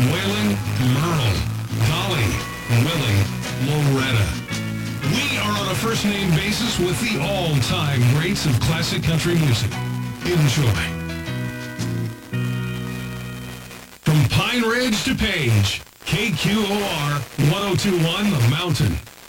Waylon, Merle, Dolly, Willie, Loretta. We are on a first-name basis with the all-time greats of classic country music. Enjoy. From Pine Ridge to Page, KQOR 1021 The Mountain.